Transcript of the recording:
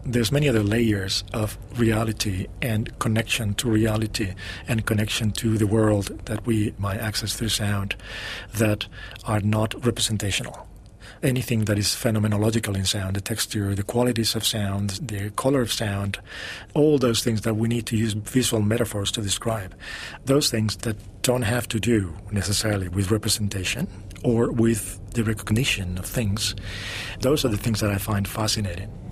there's many other layers of reality and connection to reality and connection to the world that we might access through sound that are not representational. Anything that is phenomenological in sound, the texture, the qualities of sound, the color of sound, all those things that we need to use visual metaphors to describe, those things that don't have to do necessarily with representation or with the recognition of things, those are the things that I find fascinating.